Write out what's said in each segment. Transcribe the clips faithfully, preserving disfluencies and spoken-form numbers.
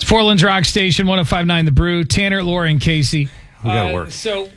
Portland's Rock Station, one oh five point nine The Brew. Tanner, Laura, and Casey. We got to uh, work. So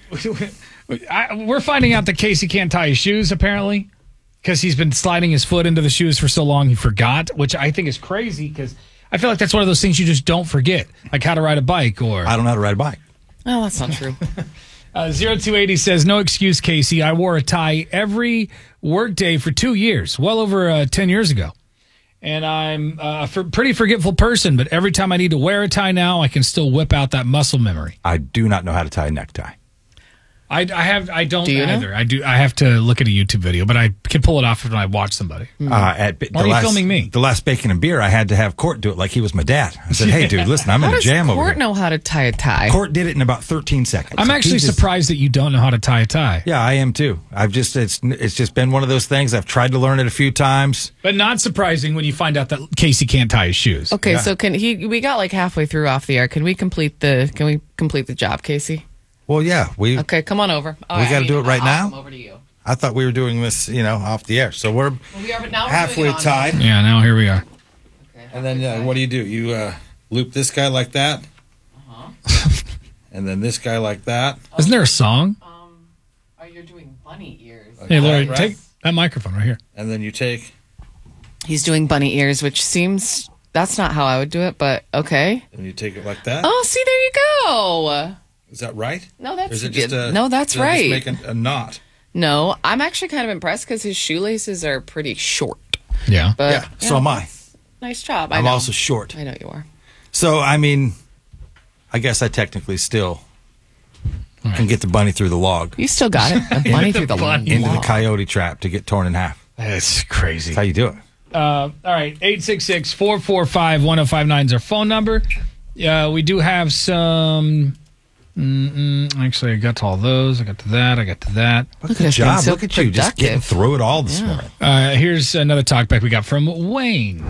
I, we're finding out that Casey can't tie his shoes, apparently, because he's been sliding his foot into the shoes for so long he forgot, which I think is crazy because I feel like that's one of those things you just don't forget, like how to ride a bike. Or I don't know how to ride a bike. Oh, that's not true. uh, zero two eighty says, no excuse, Casey. I wore a tie every work day for two years, well over uh, ten years ago. And I'm a for, pretty forgetful person, but every time I need to wear a tie now, I can still whip out that muscle memory. I do not know how to tie a necktie. I, I have. I don't Do you know? either. I do. I have to look at a YouTube video, but I can pull it off when I watch somebody. Uh, at the Why are you last, filming me? The last Bacon and Beer, I had to have Court do it like he was my dad. I said, hey, dude, listen, I'm How in a does jam over Court here. know how to tie a tie? Court did it in about thirteen seconds. I'm actually He just- surprised that you don't know how to tie a tie. Yeah, I am too. I've just it's it's just been one of those things. I've tried to learn it a few times. But not surprising when you find out that Casey can't tie his shoes. Okay, Yeah. so can he? We got like halfway through off the air. Can we complete the? Can we complete the job, Casey? Well, yeah, we Okay, come on over. All We right, gotta I do mean, it right I'll now? Come over to you. I thought we were doing this, you know, off the air. So we're Well, we are, but now we're halfway doing it on- tied. Yeah. Now here we are. Okay, And then halfway uh, what do you do? You uh, loop this guy like that, Uh-huh. and then this guy like that. Isn't there a song? tied. Um, oh, you're doing bunny ears. Hey, Lori, right. take that microphone right here. And then you take, He's doing bunny ears, which seems that's not how I would do it, but okay. and you take it like that. Oh, see, there you go. Is that right? No, that's Or is it just good. a, No, that's does it right. Just make a, a knot. No, I'm actually kind of impressed because his shoelaces are pretty short. Yeah. But yeah. So am I. Nice job. I I'm know. also short. I know you are. So I mean, I guess I technically still can get the bunny through the log You still got it. A bunny through the bunny. log. into the coyote trap to get torn in half. That's crazy. That's how you do it. Uh, all right, eight six six, four four five, one oh five nine is our phone number. Uh, we do have some. Mm-mm, actually, I got to all those. I got to that. I got to that. Look at Good us being job. so Look at you just getting productive. through it all this morning. Uh, here's another talkback we got from Wayne.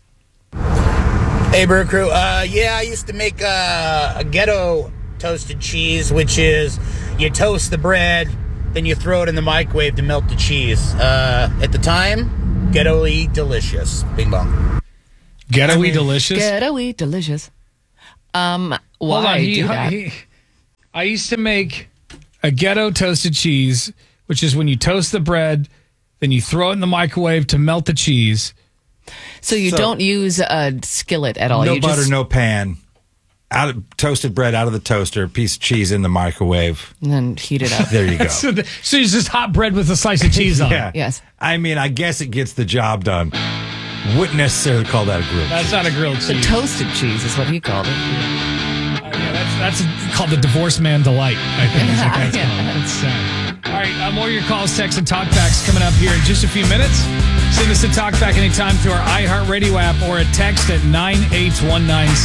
Hey, Brew Crew. Uh, yeah, I used to make uh, a ghetto toasted cheese, which is you toast the bread, then you throw it in the microwave to melt the cheese. Uh, at the time, ghetto-y delicious. Bing bong. Ghetto-y delicious. Ghetto-y delicious. Um, why Hold on. He, do that? he, I used to make a ghetto toasted cheese, which is when you toast the bread, then you throw it in the microwave to melt the cheese. so you So- don't use a skillet at all. No you butter, just, no pan. Out of toasted bread out of the toaster, piece of cheese in the microwave. And then heat it up. There you go. So, the, so it's just hot bread with a slice of cheese on yeah. it. Yes. I mean, I guess it gets the job done. Wouldn't necessarily call that a grilled That's cheese. not a grilled The cheese. toasted cheese is what he called it. Uh, yeah, that's, that's called the divorce man delight, I think. Is what that's Yeah. called. That's sad. All right, uh, more of your calls, texts, and talkbacks coming up here in just a few minutes. Send us a talkback anytime through our iHeartRadio app or a text at nine eight one nine